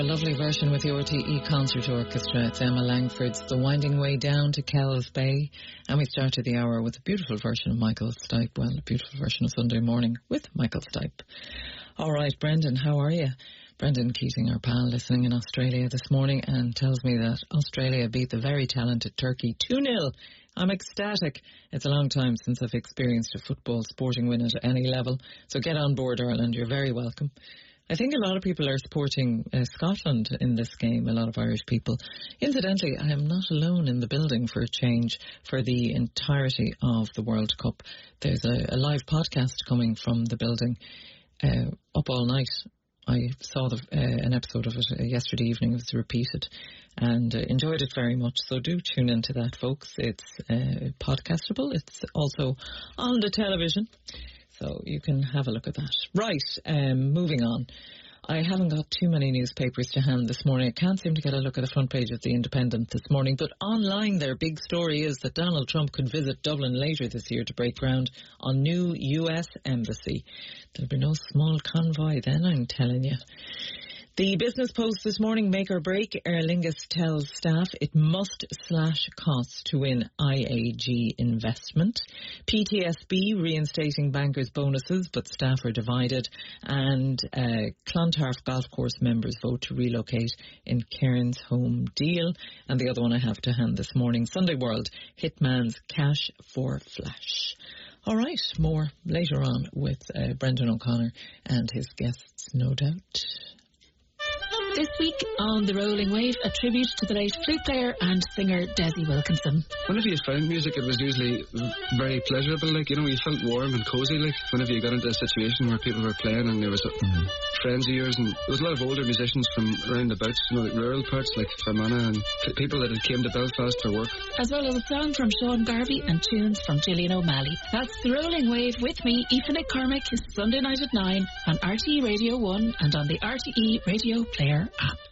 A lovely version with the RTE Concert Orchestra. It's Emma Langford's The Winding Way Down to Kells Bay. And we started the hour with a beautiful version of Michael Stipe. Well, a beautiful version of Sunday Morning with Michael Stipe. All right, Brendan, how are you? Brendan Keating, our pal, listening in Australia this morning and tells me that Australia beat the very talented Turkey 2-0. I'm ecstatic. It's a long time since I've experienced a football sporting win at any level. So get on board, Ireland. You're very welcome. I think a lot of people are supporting Scotland in this game, a lot of Irish people. Incidentally, I am not alone in the building for a change for the entirety of the World Cup. There's a live podcast coming from the building up all night. I saw an episode of it yesterday evening. It was repeated and enjoyed it very much. So do tune into that, folks. It's podcastable. It's also on the television. So you can have a look at that. Right, moving on. I haven't got too many newspapers to hand this morning. I can't seem to get a look at the front page of The Independent this morning. But online, their big story is that Donald Trump could visit Dublin later this year to break ground on new US embassy. There'll be no small convoy then, I'm telling you. The Business Post this morning, make or break. Aer Lingus tells staff it must slash costs to win IAG investment. PTSB reinstating bankers' bonuses, but staff are divided. And Clontarf Golf Course members vote to relocate in Cairns home deal. And the other one I have to hand this morning, Sunday World, Hitman's cash for flash. All right, more later on with Brendan O'Connor and his guests, no doubt. This week on The Rolling Wave, a tribute to the late flute player and singer Desi Wilkinson. Whenever you found music, it was usually very pleasurable. Like, you know, you felt warm and cosy. Like, whenever you got into a situation where people were playing and there was friends of yours, and there was a lot of older musicians from around about, you know, like rural parts like Fermanagh, and people that had came to Belfast for work. As well as a song from Sean Garvey and tunes from Gillian O'Malley. That's The Rolling Wave with me, Aoife McCormick, Sunday night at 9 on RTE Radio 1 and on the RTE Radio Player app.